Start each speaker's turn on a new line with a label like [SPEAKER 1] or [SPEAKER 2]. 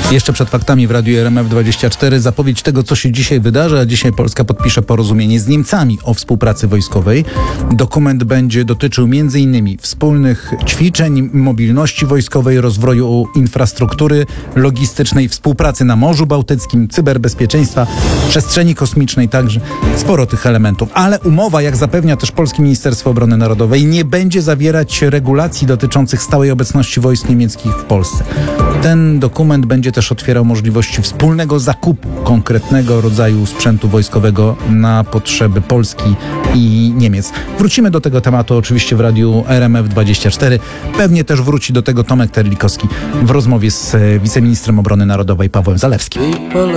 [SPEAKER 1] Jeszcze przed faktami w Radiu RMF24 zapowiedź tego, co się dzisiaj wydarzy, a dzisiaj Polska podpisze porozumienie z Niemcami o współpracy wojskowej. Dokument będzie dotyczył m.in. wspólnych ćwiczeń, mobilności wojskowej, rozwoju infrastruktury logistycznej, współpracy na Morzu Bałtyckim, cyberbezpieczeństwa, przestrzeni kosmicznej, także sporo tych elementów. Ale umowa, jak zapewnia też Polskie Ministerstwo Obrony Narodowej, nie będzie zawierać regulacji dotyczących stałej obecności wojsk niemieckich w Polsce. Ten dokument będzie też otwierał możliwości wspólnego zakupu konkretnego rodzaju sprzętu wojskowego na potrzeby Polski i Niemiec. Wrócimy do tego tematu oczywiście w Radiu RMF24. Pewnie też wróci do tego Tomek Terlikowski w rozmowie z wiceministrem obrony narodowej Pawłem Zalewskim.